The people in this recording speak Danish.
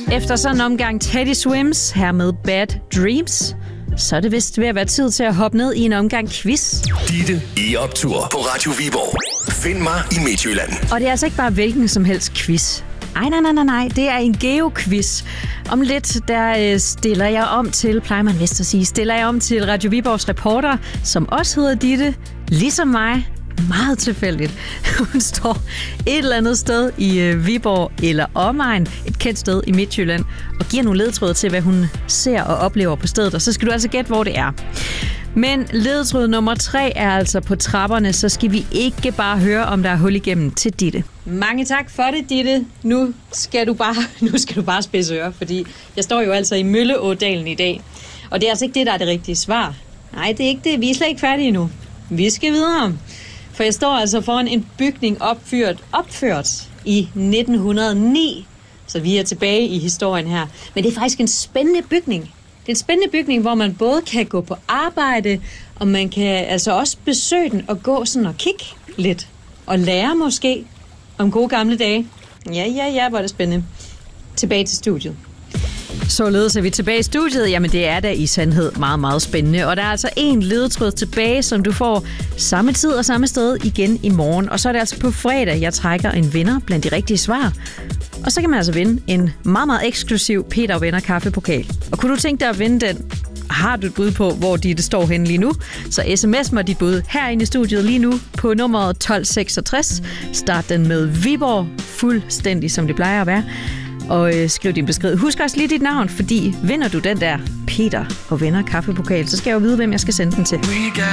Efter sådan en omgang Teddy Swims her med Bad Dreams, så er det vist ved at være tid til at hoppe ned i en omgang quiz. Ditte i optur på Radio Viborg. Find mig i Midtjylland. Og det er altså ikke bare hvilken som helst quiz. Nej. Det er en geoquiz. Om lidt, der stiller jeg om til Radio Viborgs reporter, som også hedder Ditte, ligesom mig. Meget tilfældigt. Hun står et eller andet sted i Viborg eller omegn, et kendt sted i Midtjylland, og giver nogle ledetråde til, hvad hun ser og oplever på stedet. Og så skal du altså gætte, hvor det er. Men ledetråd nummer 3 er altså på trapperne, så skal vi ikke bare høre, om der er hul igennem til Ditte. Mange tak for det, Ditte. Nu skal du bare spidse ører, fordi jeg står jo altså i Mølleådalen i dag. Og det er altså ikke det, der er det rigtige svar. Nej, det er ikke det. Vi er slet ikke færdige endnu. Vi skal videre. For jeg står altså foran en bygning opført i 1909. Så vi er tilbage i historien her. Men det er faktisk en spændende bygning. Det er en spændende bygning, hvor man både kan gå på arbejde, og man kan altså også besøge den og gå sådan og kigge lidt. Og lære måske om gode gamle dage. Ja, hvor er det spændende. Tilbage til studiet. Således er vi tilbage i studiet. Jamen det er da i sandhed meget, meget spændende. Og der er altså en ledetråd tilbage, som du får samme tid og samme sted igen i morgen. Og så er det altså på fredag, jeg trækker en vinder blandt de rigtige svar. Og så kan man altså vinde en meget, meget eksklusiv Peter og Venner kaffepokal. Og kunne du tænke dig at vinde den? Har du et bud på, hvor det står henne lige nu? Så sms mig dit bud herinde i studiet lige nu på nummeret 1266. Start den med Viborg, fuldstændig som det plejer at være. Og skriv din besked. Husk også lige dit navn, fordi vinder du den der Peter og Venner kaffepokal, så skal jeg jo vide, hvem jeg skal sende den til.